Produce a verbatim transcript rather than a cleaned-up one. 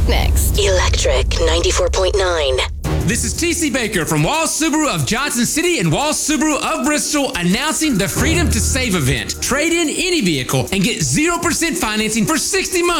next. Electric ninety-four point nine. This is T C Baker from Wall Subaru of Johnson City and Wall Subaru of Bristol announcing the Freedom to Save event. Trade in any vehicle and get zero percent financing for sixty months.